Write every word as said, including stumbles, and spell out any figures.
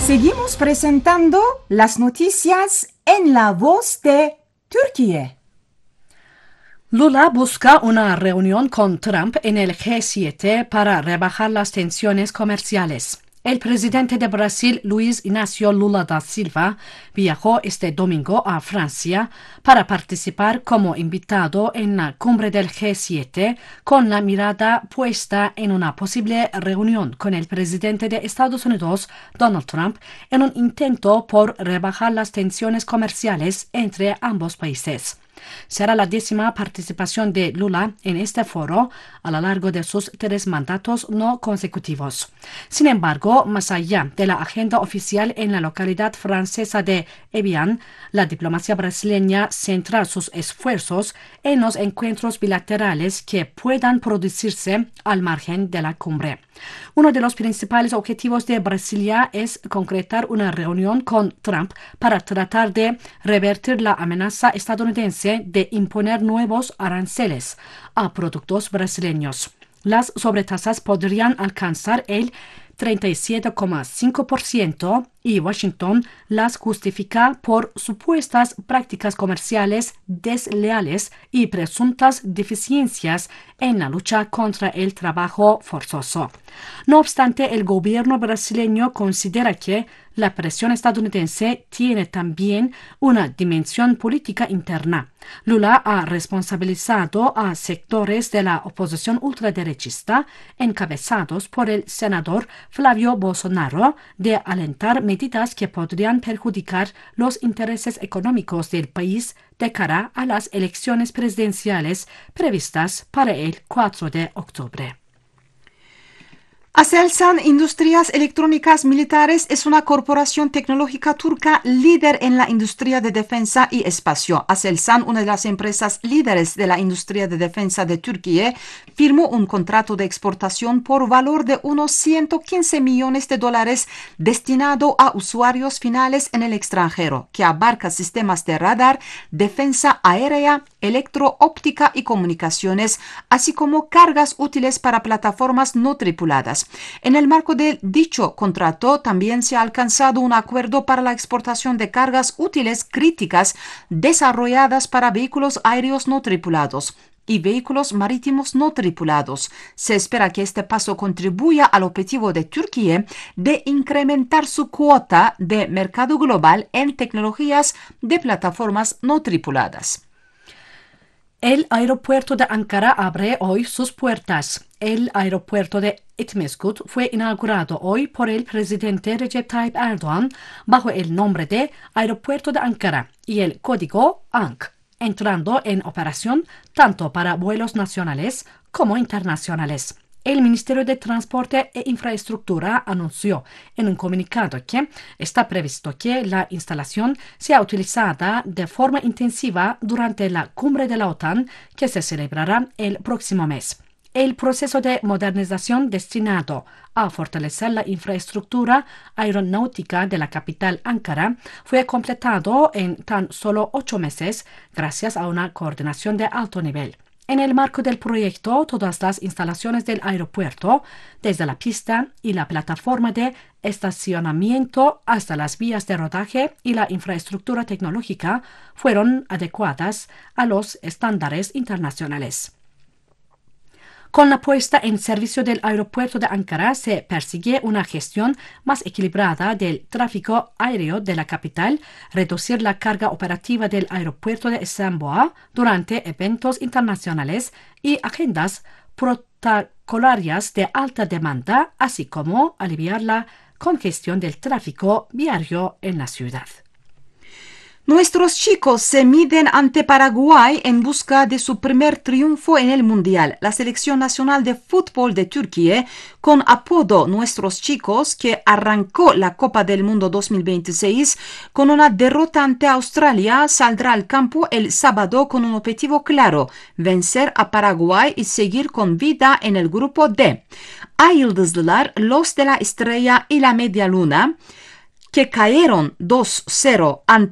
Seguimos presentando las noticias en la voz de Turquía. Lula busca una reunión con Trump en el G siete para rebajar las tensiones comerciales. El presidente de Brasil, Luiz Inácio Lula da Silva, viajó este domingo a Francia para participar como invitado en la cumbre del G siete, con la mirada puesta en una posible reunión con el presidente de Estados Unidos, Donald Trump, en un intento por rebajar las tensiones comerciales entre ambos países. Será la décima participación de Lula en este foro a lo largo de sus tres mandatos no consecutivos. Sin embargo, más allá de la agenda oficial en la localidad francesa de Evian, la diplomacia brasileña centra sus esfuerzos en los encuentros bilaterales que puedan producirse al margen de la cumbre. Uno de los principales objetivos de Brasilia es concretar una reunión con Trump para tratar de revertir la amenaza estadounidense de imponer nuevos aranceles a productos brasileños. Las sobretasas podrían alcanzar el treinta y siete coma cinco por ciento y Washington las justifica por supuestas prácticas comerciales desleales y presuntas deficiencias en la lucha contra el trabajo forzoso. No obstante, el gobierno brasileño considera que la presión estadounidense tiene también una dimensión política interna. Lula ha responsabilizado a sectores de la oposición ultraderechista, encabezados por el senador Flavio Bolsonaro, de alentar medidas que podrían perjudicar los intereses económicos del país de cara a las elecciones presidenciales previstas para el cuatro de octubre. Aselsan Industrias Electrónicas Militares es una corporación tecnológica turca líder en la industria de defensa y espacio. Aselsan, una de las empresas líderes de la industria de defensa de Turquía, firmó un contrato de exportación por valor de unos ciento quince millones de dólares destinado a usuarios finales en el extranjero, que abarca sistemas de radar, defensa aérea, electro-óptica y comunicaciones, así como cargas útiles para plataformas no tripuladas. En el marco de dicho contrato, también se ha alcanzado un acuerdo para la exportación de cargas útiles críticas desarrolladas para vehículos aéreos no tripulados y vehículos marítimos no tripulados. Se espera que este paso contribuya al objetivo de Turquía de incrementar su cuota de mercado global en tecnologías de plataformas no tripuladas. El aeropuerto de Ankara abre hoy sus puertas. El aeropuerto de Itmeskut fue inaugurado hoy por el presidente Recep Tayyip Erdoğan bajo el nombre de Aeropuerto de Ankara y el código A N K, entrando en operación tanto para vuelos nacionales como internacionales. El Ministerio de Transporte e Infraestructura anunció en un comunicado que está previsto que la instalación sea utilizada de forma intensiva durante la cumbre de la OTAN que se celebrará el próximo mes. El proceso de modernización destinado a fortalecer la infraestructura aeronáutica de la capital Ankara fue completado en tan solo ocho meses gracias a una coordinación de alto nivel. En el marco del proyecto, todas las instalaciones del aeropuerto, desde la pista y la plataforma de estacionamiento hasta las vías de rodaje y la infraestructura tecnológica, fueron adecuadas a los estándares internacionales. Con la puesta en servicio del aeropuerto de Ankara se persigue una gestión más equilibrada del tráfico aéreo de la capital, reducir la carga operativa del aeropuerto de Esenboğa durante eventos internacionales y agendas protocolarias de alta demanda, así como aliviar la congestión del tráfico viario en la ciudad. Nuestros chicos se miden ante Paraguay en busca de su primer triunfo en el Mundial. La Selección Nacional de Fútbol de Turquía, con apodo Nuestros Chicos, que arrancó la Copa del Mundo dos mil veintiséis con una derrota ante Australia, saldrá al campo el sábado con un objetivo claro: vencer a Paraguay y seguir con vida en el grupo D. Ay Yıldızlılar, los de la estrella y la media luna, que cayeron dos cero ante